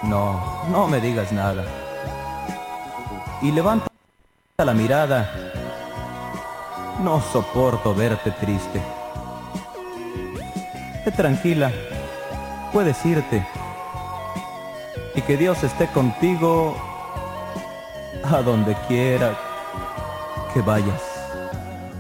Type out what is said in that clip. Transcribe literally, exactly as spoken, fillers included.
No, no me digas nada. Y levanta la mirada. No soporto verte triste. Esté tranquila, puedes irte. Y que Dios esté contigo a donde quiera que vayas.